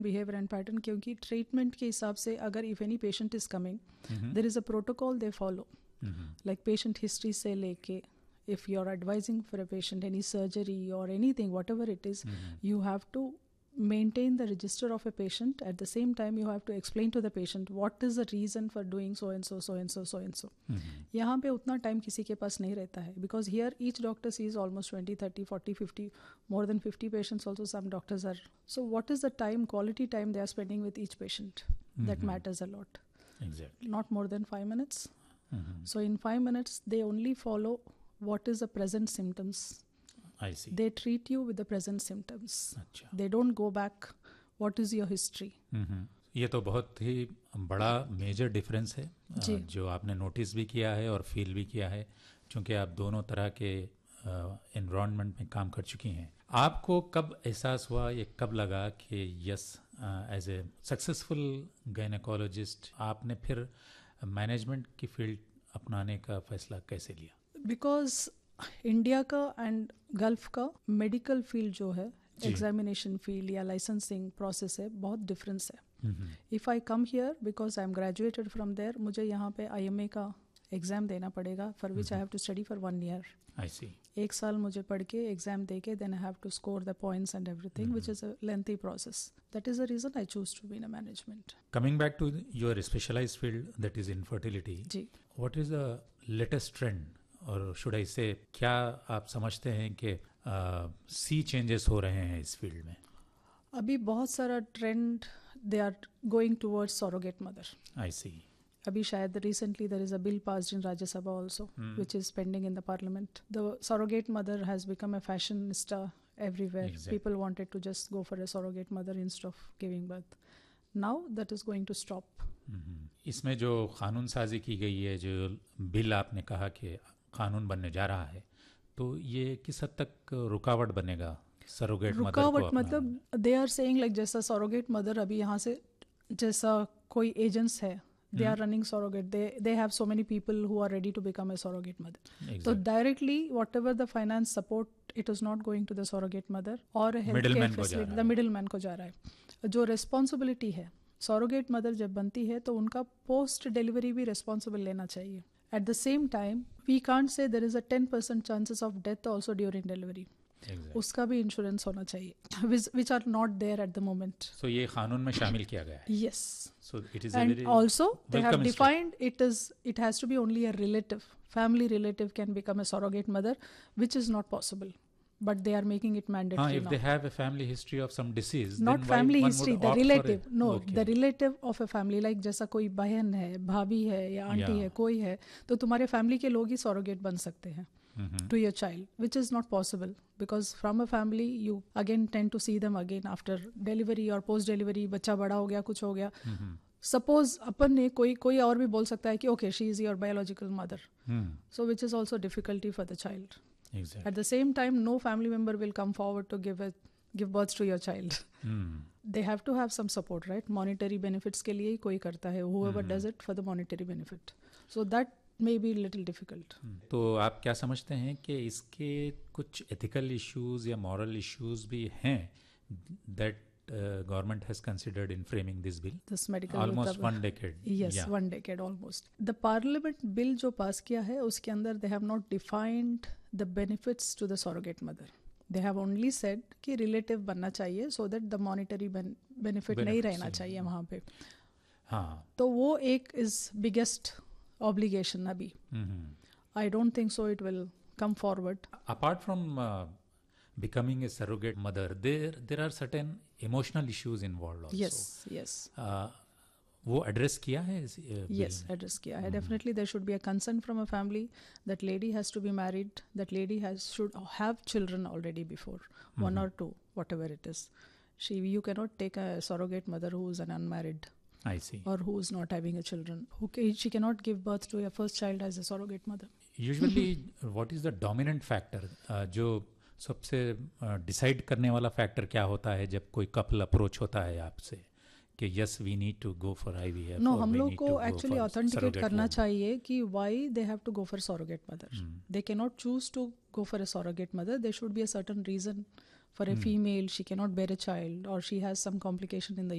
Behaviour and pattern, क्योंकि treatment के हिसाब से अगर if any patient is coming there is a protocol they follow, like patient history से लेके if you're advising for a patient any surgery or anything, whatever it is, you have to maintain the register of a patient. At the same time you have to explain to the patient what is the reason for doing so and so, so and so, so and so. यहाँ पे उतना time किसी के पास नहीं रहता है, because here each doctor sees almost 20, 30, 40, 50, more than 50 patients also. Some doctors are, so what is the time, quality time they are spending with each patient? That matters a lot. Exactly. Not more than 5 minutes. So in 5 minutes they only follow what is the present symptoms. I see. They treat you with the present symptoms. अच्छा. They don't go back, what is your history. ये तो बहुत ही बड़ा major difference है जो आपने notice भी किया है और फील भी किया है, क्योंकि आप दोनों तरह के एनवायरनमेंट में काम कर चुकी हैं. आपको कब एहसास हुआ, ये कब लगा कि yes as a successful gynaecologist आपने फिर मैनेजमेंट की फील्ड अपनाने का फैसला कैसे लिया? बिकॉज इंडिया का एंड गल्फ का मेडिकल फील्ड जो है, एग्जामिनेशन फील्ड या लाइसेंसिंग प्रोसेस है, बहुत डिफरेंस है. If I come here because I am graduated from there, मुझे यहाँ पे IMA का एग्जाम देना पड़ेगा, for which I have to study for 1 year. I see. 1 साल मुझे पढ़ के एग्जाम दे के then I have to score the points and everything, which is a lengthy process. That is the reason I choose to be in management. Coming back to your specialized field, that is infertility. Ji. What is the latest trend, और should I से क्या आप समझते हैं कि सी changes हो रहे हैं इस फील्ड में? अभी बहुत सारा trend, they are going towards surrogate mother. आई सी. अभी शायद recently there is a bill passed in Rajya Sabha also which is pending in the parliament. The surrogate mother has become a fashionista everywhere. People wanted to just go for a surrogate mother instead of giving birth. Now that is going to stop. इसमें जो कानून साजी की गई है, जो bill आपने कहा कि कानून बनने जा रहा है, तो ये किस हद तक रुकावट बनेगा सरोगेट मदर को? रुकावट मतलब दे आर सेइंग लाइक जैसा सरोगेट मदर अभी यहाँ से जैसा कोई एजेंट्स है, they are running surrogate, they have so many people who are ready to become a surrogate mother. Exactly. So directly whatever the finance support, it is not going to the surrogate mother or a healthcare facility, the middleman को जा रहा है. जो responsibility है surrogate mother जब बनती है तो उनका post delivery भी responsible लेना चाहिए. At the same time we can't say there is a 10% chances of death also during delivery. Exactly. उसका भी इंश्योरेंस होना चाहिए, which are not there at the moment. So ये कानून में शामिल किया गया है. Yes. So it is and also they have defined it has to be only a relative, family relative can become a surrogate mother, which is not possible, but they are making it mandatory if now. they have a family history of some disease, not then family history, the relative, no, okay. the relative of a family, like जैसा कोई बहन है, भाभी है या aunty है, कोई है, तो तुम्हारे फैमिली के लोग ही surrogate बन सकते हैं to your child, which is not possible because from a family you again tend to see them again after delivery or post delivery. बच्चा बड़ा हो गया, कुछ हो गया, सपोज अपन ने कोई और भी बोल सकता है कि okay she is your biological mother, so which is also difficulty for the child. At the same time no family member will come forward to give birth to your child. They have to have some support, right? Monetary benefits के लिए ही कोई करता है, whoever does it for the monetary benefit, so that may be little difficult. तो आप क्या समझते हैं कि इसके कुछ ethical issues या moral issues भी हैं that government has considered in framing this bill? This medical almost 1 decade. Yes, yeah. 1 decade almost. The parliament bill जो पास किया है उसके अंदर they have not defined the benefits to the surrogate mother. They have only said कि relative बनना चाहिए so that the monetary benefit नहीं रहना चाहिए वहाँ पे. हाँ. तो वो एक is biggest obligation अभी. I don't think so it will come forward. Apart from becoming a surrogate mother, there are certain emotional issues involved also. Yes. वो एड्रेस किया है? Yes, address किया है. Definitely there should be a consent from a family. That lady has to be married. That lady should have children already before, 1 or 2, whatever it is. You cannot take a surrogate mother who is an unmarried. I see. Or who is not having a children. She cannot give birth to her first child as a surrogate mother. Usually, what is the dominant factor? जो सबसे decide करने वाला factor क्या होता है जब कोई couple approach होता है आपसे कि yes we need to go for IVF? No, हम लोग को एक्चुअली ऑथेंटिकेट करना चाहिए कि why they have to go for surrogate mother. They cannot choose to go for a surrogate mother. There should be a certain reason For a female, she cannot bear a child, or she has some complication in the